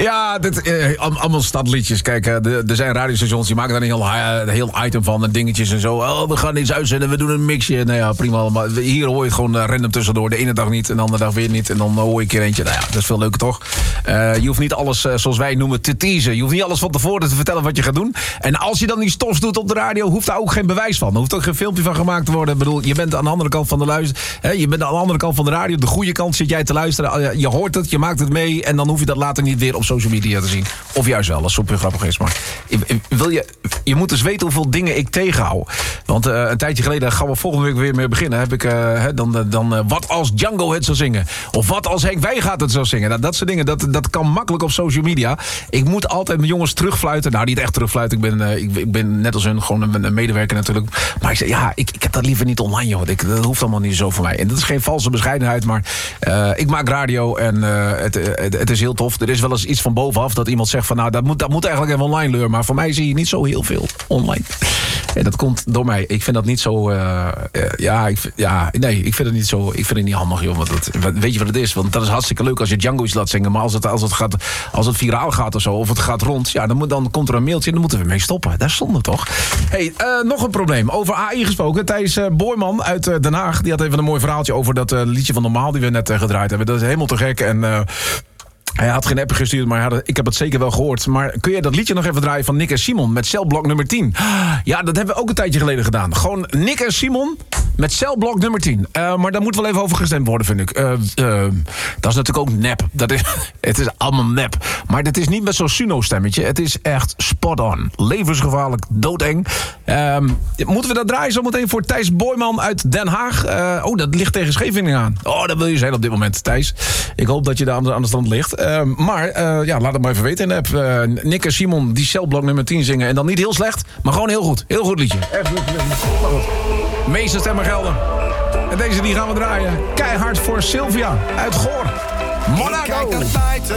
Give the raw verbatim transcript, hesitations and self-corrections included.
Ja, dit, eh, allemaal stadliedjes. Kijk, uh, er zijn radiostations die maken daar een heel, uh, heel item van en dingetjes en zo. Oh, we gaan iets uitzenden, we doen een mixje. Nou ja, prima allemaal. Hier hoor je het gewoon uh, random tussendoor. De ene dag niet en de andere dag weer niet. En dan uh, hoor je een keer eentje. Nou ja, dat is veel leuker toch? Uh, je hoeft niet alles, uh, zoals wij noemen, te teasen. Je hoeft niet alles van tevoren te vertellen wat je gaat doen. En als je dan die stofs doet op de radio, hoeft daar ook geen bewijs van. Er hoeft ook geen filmpje van gemaakt te worden. Ik bedoel, je bent aan de andere kant van de luister. Hè, je bent aan de andere kant van de radio. De goede kant zit jij te luisteren. Je hoort het, je maakt het mee. En dan hoef je dat later niet weer op social media te zien. Of juist wel, als het super grappig is. Maar wil je, je moet dus weten hoeveel dingen ik tegenhoud. Want uh, een tijdje geleden gaan we volgende week weer mee beginnen. Heb ik uh, dan, dan uh, wat als Django het zou zingen? Of wat als Henk Wijngaard het zou zingen? Nou, dat soort dingen, dat, dat kan makkelijk op social media. Ik moet altijd mijn jongens terugfluiten. Nou, niet echt terugfluiten. Ik ben, uh, ik, ik ben net als hun gewoon een, een medewerker natuurlijk. Maar ik zeg, ja, ik, ik heb dat liever niet online, joh. Ik, dat hoeft allemaal niet zo voor mij. En dat is geen valse bescheidenheid, maar uh, ik maak radio en uh, het, het, het is heel tof. Er is wel eens iets van bovenaf dat iemand zegt van, nou, dat moet, dat moet eigenlijk even online leuren. Maar voor mij zie je niet zo heel veel online. En dat komt door mij. Ik vind dat niet zo... Uh, uh, ja, ik, ja, nee, ik vind het niet zo... Ik vind het niet handig, joh. Want dat, weet je wat het is? Want dat is hartstikke leuk als je Django iets laat zingen. Maar als het, als het, gaat, als het viraal gaat of zo, of het gaat rond... Ja, dan, moet, dan komt er een mailtje en dan moeten we mee stoppen. Dat is zonde, toch? Hey, uh, nog een probleem. Over A I gesproken. Thijs uh, Boorman uit uh, Den Haag. Die had even een mooi verhaaltje over dat uh, liedje van Normaal... die we net uh, gedraaid hebben. Dat is helemaal te gek. En... Uh, Hij had geen app gestuurd, maar had, ik heb het zeker wel gehoord. Maar kun je dat liedje nog even draaien van Nick en Simon met celblok nummer tien? Ja, dat hebben we ook een tijdje geleden gedaan. Gewoon Nick en Simon met celblok nummer tien. Uh, maar daar moet wel even over gestemd worden, vind ik. Uh, uh, dat is natuurlijk ook nep. Dat is, het is allemaal nep. Maar het is niet met zo'n Suno-stemmetje. Het is echt spot on. Levensgevaarlijk, doodeng. Uh, moeten we dat draaien zometeen voor Thijs Boorman uit Den Haag? Uh, oh, dat ligt tegen Scheveningen aan. Oh, dat wil je zijn op dit moment, Thijs. Ik hoop dat je daar aan de, aan de stand ligt. Uh, maar uh, ja, laat het maar even weten in de app. Uh, Nick en Simon die celblok nummer tien zingen. En dan niet heel slecht, maar gewoon heel goed. Heel goed liedje. Echt goed. Maar goed. Meeste stemmen gelden. En deze die gaan we draaien. Keihard voor Sylvia uit Goor. Monaco.